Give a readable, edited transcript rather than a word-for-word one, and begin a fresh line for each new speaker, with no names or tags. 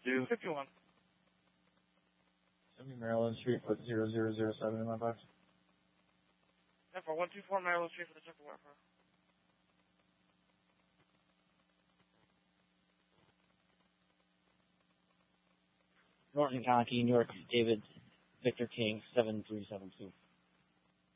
251.
70 Maryland Street, put 0007 in my box.
124 Maryland Street for the Temple Warehouse.
Norton County, New York, David Victor King, 7372.